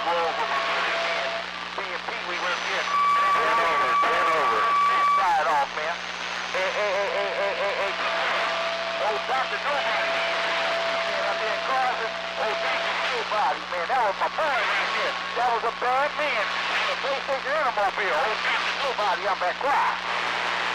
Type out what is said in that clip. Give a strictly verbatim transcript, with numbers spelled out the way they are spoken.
over. B and P, we went here. Stand over, stand over. Side off, man. Hey, hey, hey, hey, hey, hey, hey. Old Doctor Nobody. Man, I'm in Carson. Old Doctor Nobody, man. That was my boy right there. That was a bad man. The PlayStation Automobile. Old Doctor Nobody, I'm back quiet.